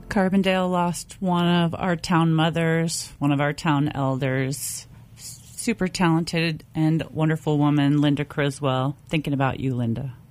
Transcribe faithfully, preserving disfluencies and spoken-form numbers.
Carbondale lost one of our town mothers, one of our town elders, super talented and wonderful woman, Linda Criswell. Thinking about you, Linda.